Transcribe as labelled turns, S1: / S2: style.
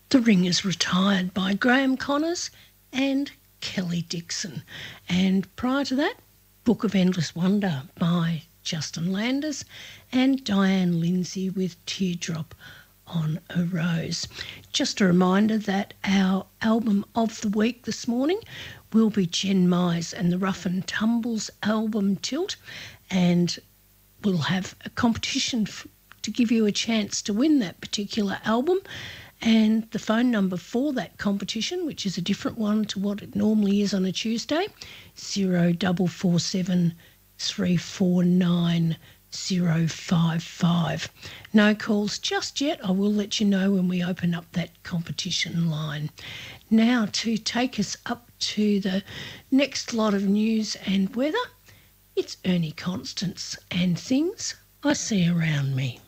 S1: The Ring is Retired by Graham Connors and Kelly Dixon. And prior to that, Book of Endless Wonder by Justin Landers and Diane Lindsay with Teardrop on a Rose. Just a reminder that our album of the week this morning will be Jen Mize and the Rough and Tumbles album Tilt, and we'll have a competition to give you a chance to win that particular album. And the phone number for that competition, which is a different one to what it normally is on a Tuesday, 0447 349 055. No calls just yet. I will let you know when we open up that competition line. Now, to take us up to the next lot of news and weather, it's Ernie Constance and Things I See Around Me.